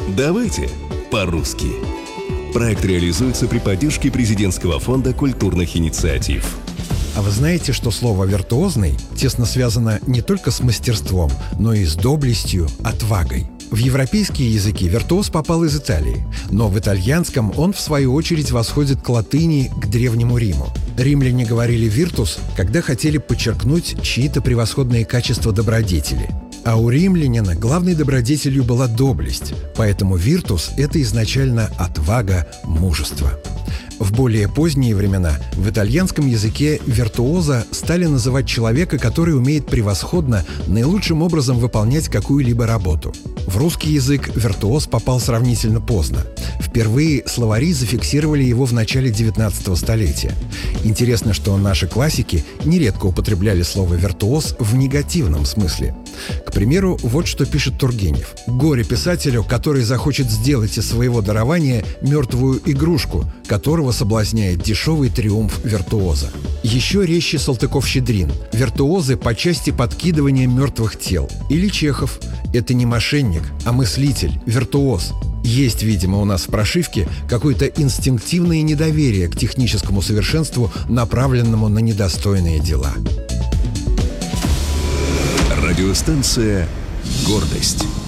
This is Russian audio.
Давайте по-русски. Проект реализуется при поддержке Президентского фонда культурных инициатив. А вы знаете, что слово «виртуозный» тесно связано не только с мастерством, но и с доблестью, отвагой? В европейские языки виртуоз попал из Италии, но в итальянском он, в свою очередь, восходит к латыни, к Древнему Риму. Римляне говорили «виртус», когда хотели подчеркнуть чьи-то превосходные качества добродетели. А у римлянина главной добродетелью была доблесть, поэтому «виртус» — это изначально отвага, мужество. В более поздние времена в итальянском языке виртуоза стали называть человека, который умеет превосходно, наилучшим образом выполнять какую-либо работу. В русский язык виртуоз попал сравнительно поздно. Впервые словари зафиксировали его в начале 19 столетия. Интересно, что наши классики нередко употребляли слово «виртуоз» в негативном смысле. К примеру, вот что пишет Тургенев. «Горе писателю, который захочет сделать из своего дарования мертвую игрушку, которого соблазняет дешевый триумф виртуоза». Еще резче Салтыков-Щедрин. «Виртуозы по части подкидывания мертвых тел». Или Чехов. «Это не мошенник, а мыслитель, виртуоз». Есть, видимо, у нас в прошивке какое-то инстинктивное недоверие к техническому совершенству, направленному на недостойные дела. Радиостанция «Гордость».